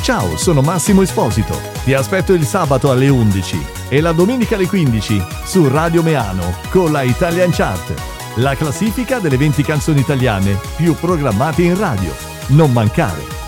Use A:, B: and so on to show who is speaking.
A: Ciao, sono Massimo Esposito. Ti aspetto il sabato alle 11 e la domenica alle 15 su Radio Meano con la Italian Chart, la classifica delle 20 canzoni italiane più programmate in radio. Non mancare!